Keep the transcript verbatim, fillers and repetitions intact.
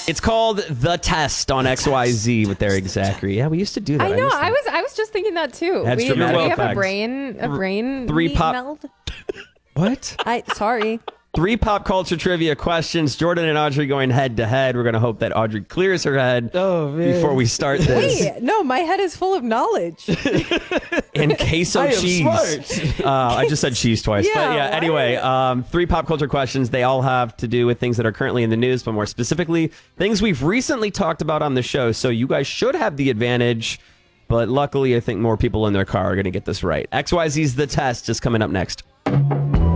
It's called The Test on X Y Z with Eric Zachary. Yeah, we used to do that. I know. missed I that. was I was just thinking that too. That's we, dramatic we have effects. a brain a brain Three meat pop- meld. What? I sorry. Three pop culture trivia questions. Jordan and Audrey going head to head. We're going to hope that Audrey clears her head Oh, man. before we start this. Wait, no, my head is full of knowledge. In queso I am cheese. smart. Uh, I just said cheese twice. Yeah, but yeah, what? anyway, um, three pop culture questions. They all have to do with things that are currently in the news, but more specifically, things we've recently talked about on the show. So you guys should have the advantage. But luckily, I think more people in their car are going to get this right. X Y Z's The Test is coming up next.